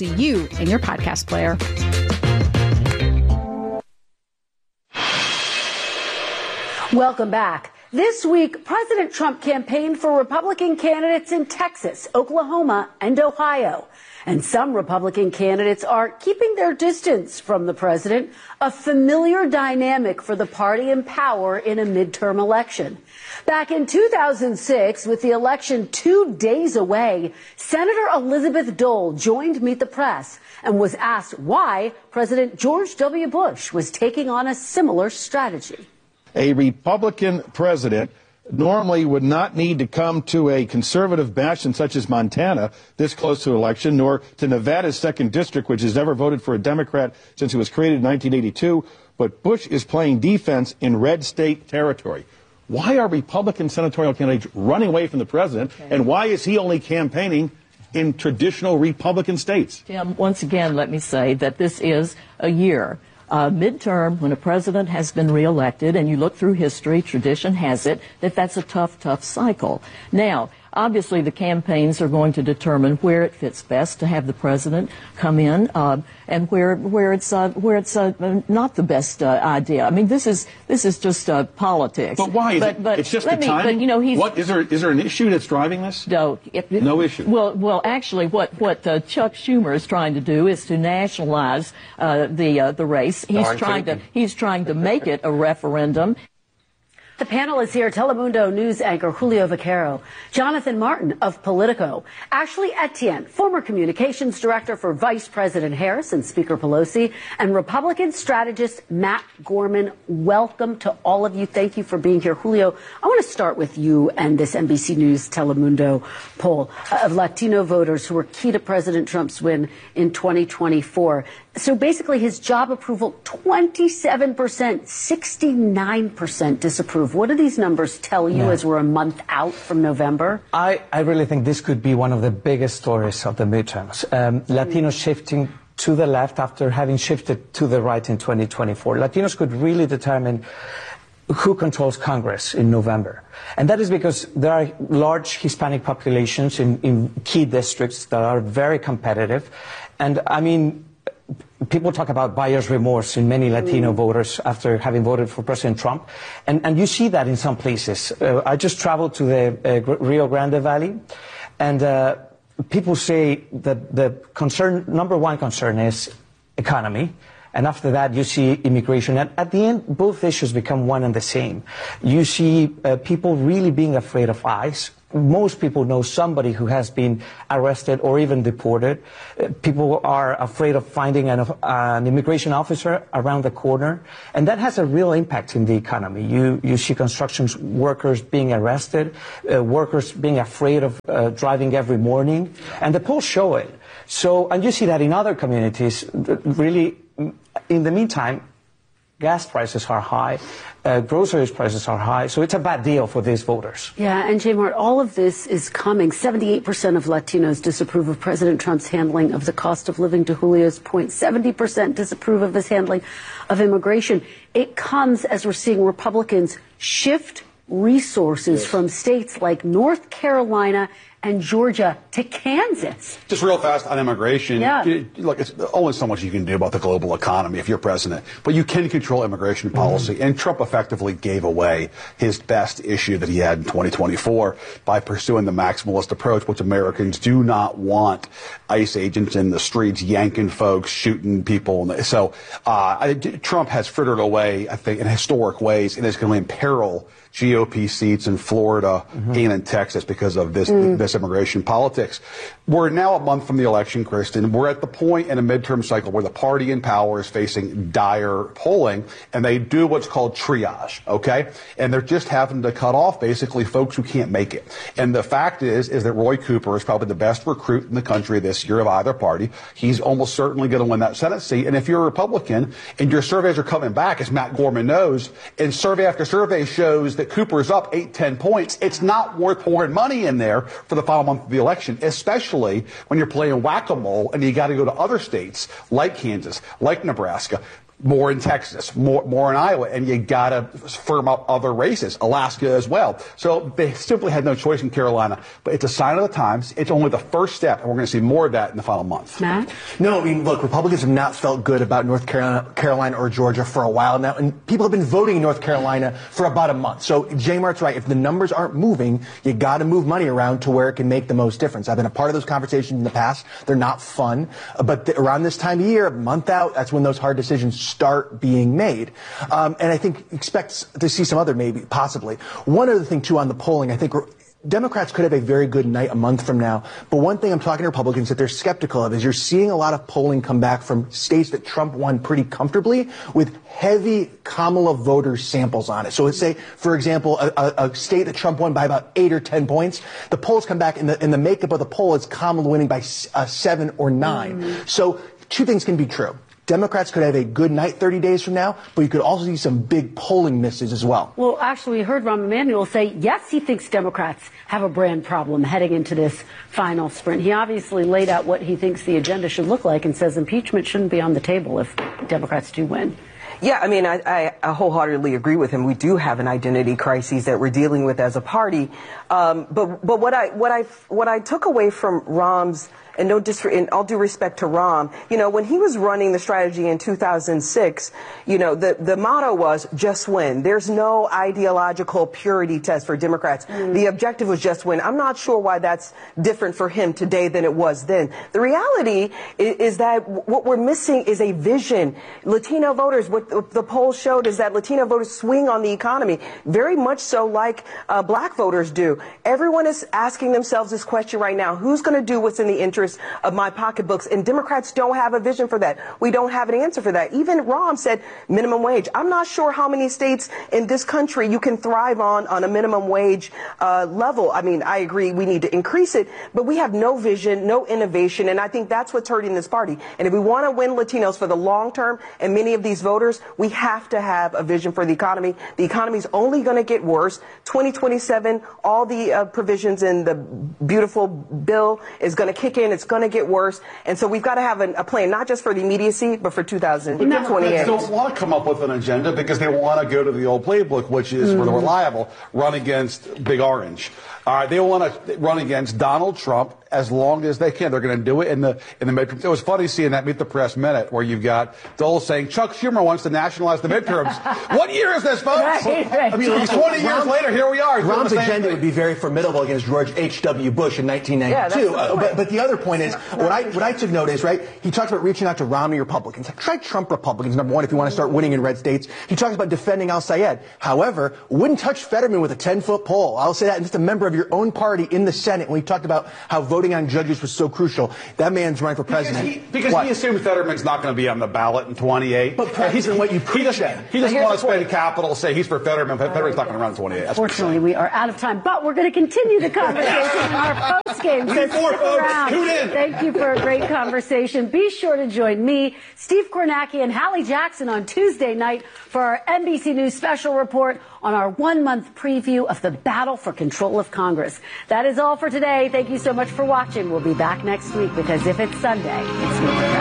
see you in your podcast player. Welcome back. This week, President Trump campaigned for Republican candidates in Texas, Oklahoma, and Ohio. And some Republican candidates are keeping their distance from the president, a familiar dynamic for the party in power in a midterm election. Back in 2006, with the election 2 days away, Senator Elizabeth Dole joined Meet the Press and was asked why President George W. Bush was taking on a similar strategy. A Republican president normally would not need to come to a conservative bastion such as Montana this close to election, nor to Nevada's 2nd District, which has never voted for a Democrat since it was created in 1982. But Bush is playing defense in red state territory. Why are Republican senatorial candidates running away from the president, and why is he only campaigning in traditional Republican states? Tim, once again, let me say that this is a year. Midterm, when a president has been reelected, and you look through history, tradition has it that that's a tough cycle. Now, obviously, the campaigns are going to determine where it fits best to have the president come in, and where it's not the best idea. I mean, this is just politics. But why? It's just the time. What is there an issue that's driving this? No issue. Well, actually, what Chuck Schumer is trying to do is to nationalize the race. He's trying to make it a referendum. The panel is here. Telemundo News anchor Julio Vaquero, Jonathan Martin of Politico, Ashley Etienne, former communications director for Vice President Harris and Speaker Pelosi, and Republican strategist Matt Gorman. Welcome to all of you. Thank you for being here. Julio, I want to start with you and this NBC News Telemundo poll of Latino voters who were key to President Trump's win in 2024. So basically, his job approval, 27%, 69% disapprove. What do these numbers tell you as we're a month out from November? I really think this could be one of the biggest stories of the midterms. Latinos shifting to the left after having shifted to the right in 2024. Latinos could really determine who controls Congress in November. And that is because there are large Hispanic populations in key districts that are very competitive. And I mean, people talk about buyer's remorse in many Latino voters after having voted for President Trump. And you see that in some places. I just traveled to the Rio Grande Valley, and people say that the number one concern is economy. And after that, you see immigration. And at the end, both issues become one and the same. You see people really being afraid of ICE. Most people know somebody who has been arrested or even deported. People are afraid of finding an immigration officer around the corner. And that has a real impact in the economy. You see construction workers being arrested, workers being afraid of driving every morning. And the polls show it. So, and you see that in other communities, really. In the meantime, gas prices are high, groceries prices are high, so it's a bad deal for these voters. Yeah, and Jay Mart, all of this is coming. 78% of Latinos disapprove of President Trump's handling of the cost of living, to Julio's point. 70% disapprove of his handling of immigration. It comes as we're seeing Republicans shift resources from states like North Carolina and Georgia to Kansas. Just real fast on immigration. Yeah. Look, it's only so much you can do about the global economy if you're president, but you can control immigration policy. And Trump effectively gave away his best issue that he had in 2024 by pursuing the maximalist approach, which Americans do not want ICE agents in the streets yanking folks, shooting people. So Trump has frittered away, I think, in historic ways, and is going to imperil GOP seats in Florida and in Texas because of this immigration politics. We're now a month from the election, Kristen. We're at the point in a midterm cycle where the party in power is facing dire polling, and they do what's called triage, okay? And they're just having to cut off basically folks who can't make it. And the fact is that Roy Cooper is probably the best recruit in the country this year of either party. He's almost certainly going to win that Senate seat. And if you're a Republican and your surveys are coming back, as Matt Gorman knows, and survey after survey shows that Cooper is up 8-10 points, it's not worth pouring money in there for the final month of the election, especially when you're playing whack-a-mole and you got to go to other states like Kansas, like Nebraska, more in Texas, more in Iowa, and you got to firm up other races, Alaska as well. So they simply had no choice in Carolina. But it's a sign of the times. It's only the first step, and we're going to see more of that in the final month. Matt? No, I mean, look, Republicans have not felt good about North Carolina or Georgia for a while now, and people have been voting in North Carolina for about a month. So J. Mart's right. If the numbers aren't moving, you got to move money around to where it can make the most difference. I've been a part of those conversations in the past. They're not fun, but around this time of year, a month out, that's when those hard decisions start being made. And I think expect to see some other, maybe, possibly. One other thing, too, on the polling, I think Democrats could have a very good night a month from now. But one thing I'm talking to Republicans that they're skeptical of is you're seeing a lot of polling come back from states that Trump won pretty comfortably with heavy Kamala voter samples on it. So let's say, for example, a state that Trump won by about 8 or 10 points. The polls come back, and the makeup of the poll is Kamala winning by 7 or 9. So two things can be true. Democrats could have a good night 30 days from now, but you could also see some big polling misses as well. Well, actually, we heard Rahm Emanuel say, yes, he thinks Democrats have a brand problem heading into this final sprint. He obviously laid out what he thinks the agenda should look like and says impeachment shouldn't be on the table if Democrats do win. Yeah, I mean, I wholeheartedly agree with him. We do have an identity crisis that we're dealing with as a party. But what I took away from Rahm's, and in all due respect to Rahm, when he was running the strategy in 2006, the motto was just win. There's no ideological purity test for Democrats. The objective was just win. I'm not sure why that's different for him today than it was then. The reality is that what we're missing is a vision. Latino voters, what the polls showed is that Latino voters swing on the economy, very much so like black voters do. Everyone is asking themselves this question right now: who's going to do what's in the interest of my pocketbooks? And Democrats don't have a vision for that. We don't have an answer for that. Even Rahm said minimum wage. I'm not sure how many states in this country you can thrive on a minimum wage level. I mean, I agree we need to increase it, but we have no vision, no innovation, and I think that's what's hurting this party. And if we want to win Latinos for the long term and many of these voters, we have to have a vision for the economy. The economy is only going to get worse. 2027, all the provisions in the beautiful bill is going to kick in. It's going to get worse. And so we've got to have a plan, not just for the immediacy, but for 2028. Democrats don't want to come up with an agenda because they want to go to the old playbook, which is for the reliable, run against Big Orange. They want to run against Donald Trump as long as they can. They're going to do it in the midterms. It was funny seeing that Meet the Press Minute where you've got Dole saying Chuck Schumer wants to nationalize the midterms. What year is this, folks? Right. I mean, 20 years later, here we are. Rahn's agenda would be very formidable against George H.W. Bush in 1992. Yeah, but the other point is, what I took note is, right, he talks about reaching out to Romney Republicans. Try Trump Republicans, number one, if you want to start winning in red states. He talks about defending al-Sayed. However, wouldn't touch Fetterman with a 10-foot pole. I'll say that, and just a member of your own party in the Senate when he talked about how voting on judges was so crucial. That man's running for president. Because he assumes Fetterman's not going to be on the ballot in 28. But president, what you preach then. He doesn't want to spend capital, say he's for Fetterman, but Fetterman's not going to run in 28. Unfortunately, we are out of time, but we're going to continue the conversation in our post-game. So stick around. Tune in. Thank you for a great conversation. Be sure to join me, Steve Kornacki, and Hallie Jackson on Tuesday night for our NBC News special report on our 1-month preview of the battle for control of Congress. That is all for today. Thank you so much for watching. We'll be back next week because if it's Sunday, it's Meet the Press.